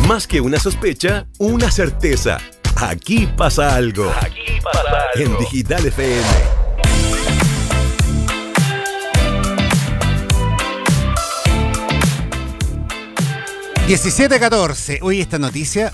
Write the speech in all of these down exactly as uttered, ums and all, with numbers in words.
Más que una sospecha, una certeza. Aquí pasa algo. Aquí pasa algo. En Digital F M. diecisiete catorce. Hoy esta noticia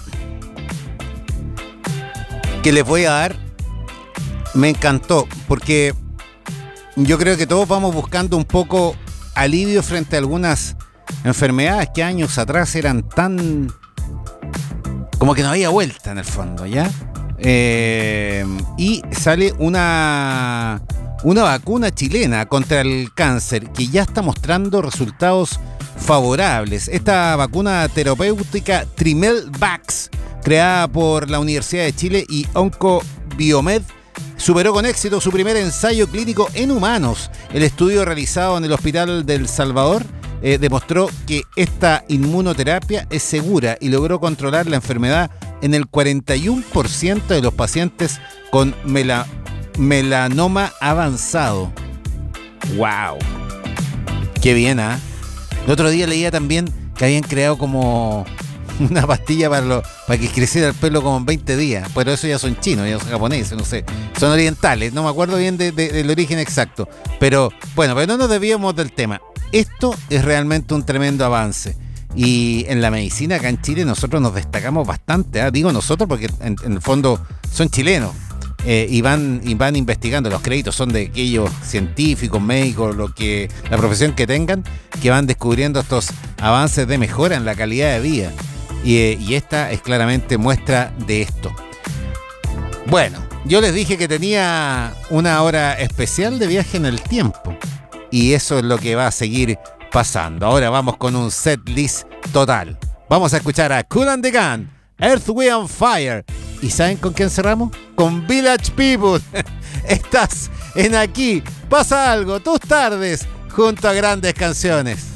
que les voy a dar me encantó, porque yo creo que todos vamos buscando un poco alivio frente a algunas enfermedades que años atrás eran tan... como que no había vuelta en el fondo, ¿ya? Eh, y sale una, una vacuna chilena contra el cáncer que ya está mostrando resultados favorables. Esta vacuna terapéutica Trimelvax, creada por la Universidad de Chile y OncoBiomed, superó con éxito su primer ensayo clínico en humanos. El estudio realizado en el Hospital del Salvador eh, demostró que esta inmunoterapia es segura y logró controlar la enfermedad en el cuarenta y uno por ciento de los pacientes con mela, melanoma avanzado. ¡Wow! ¡Qué bien, ah! ¿eh? El otro día leía también que habían creado como una pastilla para, lo, para que creciera el pelo como en veinte días. Pero eso ya son chinos, ya son japoneses, no sé. Son orientales, no me acuerdo bien de, de, del origen exacto. Pero bueno, pero no nos desviemos del tema. Esto es realmente un tremendo avance. Y en la medicina acá en Chile nosotros nos destacamos bastante. ¿eh? Digo nosotros porque en, en el fondo son chilenos. Eh, y, van, y van investigando, los créditos son de aquellos científicos, médicos, lo que, la profesión que tengan, que van descubriendo estos avances de mejora en la calidad de vida. Y, eh, y esta es claramente muestra de esto. Bueno, yo les dije que tenía una hora especial de viaje en el tiempo. Y eso es lo que va a seguir pasando. Ahora vamos con un set list total. Vamos a escuchar a Kool and the Gang, Earth, Wind and Fire. ¿Y saben con quién cerramos? Con Village People. Estás en Aquí Pasa Algo, tus tardes, junto a grandes canciones.